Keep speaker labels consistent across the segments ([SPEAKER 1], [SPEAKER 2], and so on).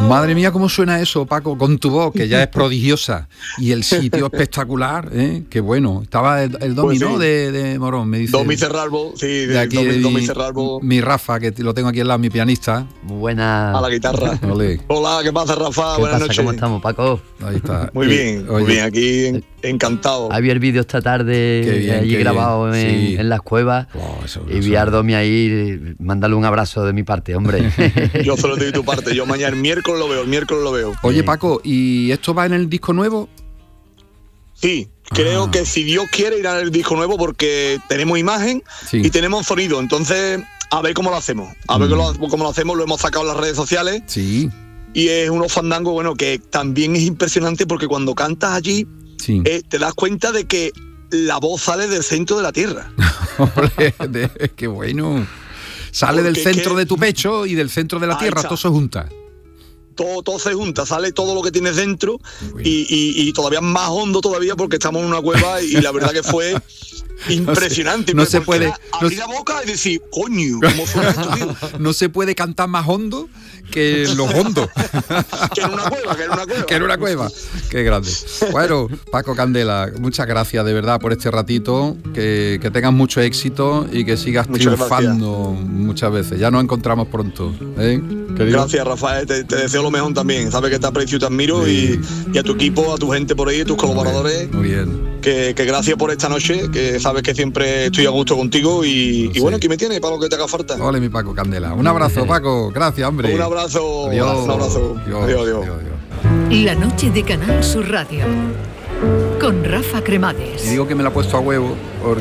[SPEAKER 1] Madre mía, cómo suena eso, Paco, con tu voz, que ya es prodigiosa. Y el sitio espectacular, ¿eh? Qué bueno. Estaba el Domi, pues sí, ¿no? De Morón, me dice.
[SPEAKER 2] Domi Cerralbo, sí,
[SPEAKER 1] de aquí, Domi Cerralbo. Mi Rafa, que lo tengo aquí al lado, mi pianista.
[SPEAKER 3] Buena.
[SPEAKER 2] A la guitarra. Hola, ¿qué pasa, Rafa? Buenas noches.
[SPEAKER 3] ¿Cómo estamos, Paco?
[SPEAKER 1] Ahí está.
[SPEAKER 2] Muy bien, aquí encantado.
[SPEAKER 3] Había el vídeo esta tarde allí grabado en las cuevas. Y vi a Domi ahí, mándale un abrazo de mi parte, hombre.
[SPEAKER 2] Yo solo te doy tu parte, yo mañana el miércoles lo veo.
[SPEAKER 1] Oye, Paco, ¿y esto va en el disco nuevo?
[SPEAKER 2] Sí, creo que si Dios quiere irá en el disco nuevo porque tenemos imagen y tenemos sonido, entonces a ver cómo lo hacemos. Cómo lo hacemos, lo hemos sacado en las redes sociales.
[SPEAKER 1] Sí.
[SPEAKER 2] Y es unos fandangos, bueno, que también es impresionante porque cuando cantas allí te das cuenta de que la voz sale del centro de la tierra.
[SPEAKER 1] ¡Qué bueno! Sale del centro de tu pecho y del centro de la tierra, todo se junta.
[SPEAKER 2] Todo se junta, sale todo lo que tienes dentro y todavía más hondo todavía porque estamos en una cueva y la verdad que fue impresionante.
[SPEAKER 1] No se puede
[SPEAKER 2] abrir la boca y decir, coño, ¿cómo suena esto, tío?
[SPEAKER 1] No se puede cantar más hondo que los hondos.
[SPEAKER 2] que en una cueva.
[SPEAKER 1] Qué grande. Bueno, Paco Candela, muchas gracias de verdad por este ratito, que tengas mucho éxito y que sigas triunfando muchas veces. Ya nos encontramos pronto, ¿eh?
[SPEAKER 2] Gracias, Rafael, te deseo lo mejor también. Sabes que te aprecio y te admiro y a tu equipo, a tu gente por ahí, a tus colaboradores.
[SPEAKER 1] Muy bien.
[SPEAKER 2] Que gracias por esta noche, que sabes que siempre estoy a gusto contigo y bueno, aquí me tienes para lo que te haga falta.
[SPEAKER 1] Ole, mi Paco Candela. Un abrazo, Paco. Gracias, hombre.
[SPEAKER 2] Un abrazo.
[SPEAKER 1] Adiós.
[SPEAKER 2] Un abrazo. Adiós.
[SPEAKER 4] La noche de Canal Sur Radio con Rafa Cremades.
[SPEAKER 1] Y digo que me la he puesto a huevo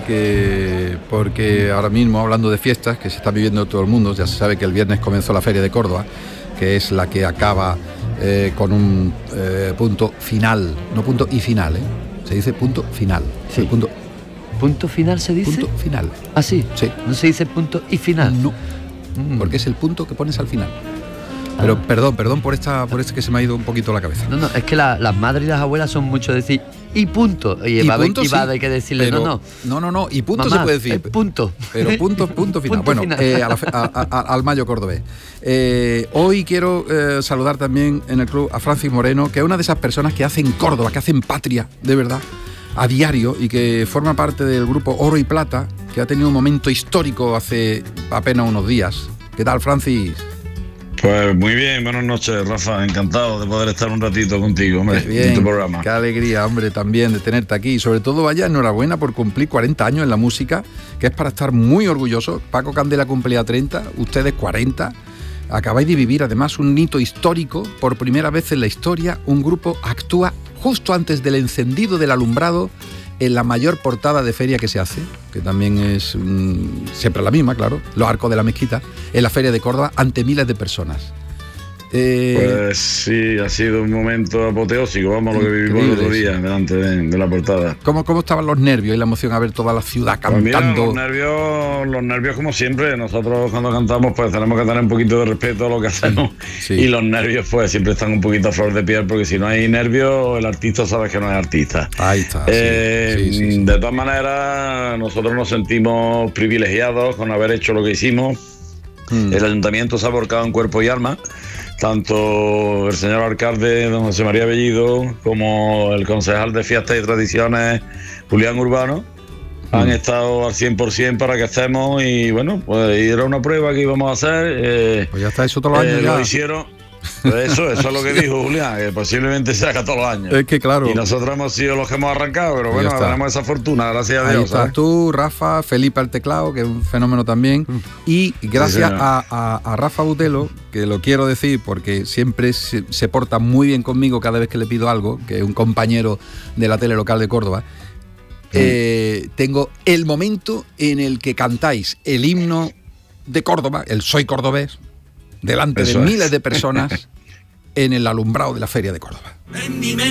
[SPEAKER 1] porque ahora mismo, hablando de fiestas que se está viviendo en todo el mundo, ya se sabe que el viernes comenzó la Feria de Córdoba, que es la que acaba con un punto final, no punto y final, se dice punto final.
[SPEAKER 3] Sí. ¿Punto final se dice?
[SPEAKER 1] Punto final.
[SPEAKER 3] ¿Ah, sí?
[SPEAKER 1] Sí.
[SPEAKER 3] ¿No se dice punto y final?
[SPEAKER 1] No, porque es el punto que pones al final. Pero perdón por esta que se me ha ido un poquito la cabeza.
[SPEAKER 3] No, es que las madres y las abuelas son mucho de decir y punto. Y va a haber que decirle
[SPEAKER 1] no, y punto. Mamá, se puede decir.
[SPEAKER 3] Punto.
[SPEAKER 1] Pero punto final. Bueno, al Mayo Cordobés. Hoy quiero saludar también en el club a Francis Moreno, que es una de esas personas que hacen Córdoba, que hacen patria, de verdad, a diario, y que forma parte del grupo Oro y Plata, que ha tenido un momento histórico hace apenas unos días. ¿Qué tal, Francis?
[SPEAKER 5] Pues muy bien, buenas noches, Rafa, encantado de poder estar un ratito contigo, hombre, en tu programa.
[SPEAKER 1] Qué alegría, hombre, también de tenerte aquí, y sobre todo vaya enhorabuena por cumplir 40 años en la música, que es para estar muy orgulloso. Paco Candela cumplía 30, ustedes 40, acabáis de vivir además un hito histórico. Por primera vez en la historia, un grupo actúa justo antes del encendido del alumbrado en la mayor portada de feria que se hace, que también es siempre la misma, claro, los arcos de la mezquita, en la Feria de Córdoba, ante miles de personas.
[SPEAKER 5] Pues sí, ha sido un momento apoteósico, vamos, lo que vivimos el otro día delante de la portada.
[SPEAKER 1] ¿Cómo estaban los nervios y la emoción a ver toda la ciudad cantando?
[SPEAKER 5] Pues mira, los nervios como siempre. Nosotros cuando cantamos pues tenemos que tener un poquito de respeto a lo que hacemos. Sí. Y los nervios pues siempre están un poquito a flor de piel, porque si no hay nervios, el artista sabe que no es artista.
[SPEAKER 1] Ahí está.
[SPEAKER 5] Sí. De todas maneras, nosotros nos sentimos privilegiados con haber hecho lo que hicimos. El ayuntamiento se ha volcado en cuerpo y alma. Tanto el señor alcalde, don José María Bellido, como el concejal de Fiestas y Tradiciones, Julián Urbano, han estado al 100% para que estemos, y bueno, pues era una prueba que íbamos a hacer.
[SPEAKER 1] Pues ya está eso todos los años ya.
[SPEAKER 5] Lo hicieron. Eso es lo que dijo Julián, que posiblemente se haga todos los años.
[SPEAKER 1] Es que claro.
[SPEAKER 5] Y nosotros hemos sido los que hemos arrancado, pero bueno, tenemos esa fortuna, gracias a Dios.
[SPEAKER 1] Ahí estás, ¿sabes? Tú, Rafa, Felipe al teclado, que es un fenómeno también. Y gracias a Rafa Butelo, que lo quiero decir porque siempre se porta muy bien conmigo cada vez que le pido algo, que es un compañero de la tele local de Córdoba. Tengo el momento en el que cantáis el himno de Córdoba, el Soy Cordobés, delante de miles de personas en el alumbrado de la Feria de Córdoba.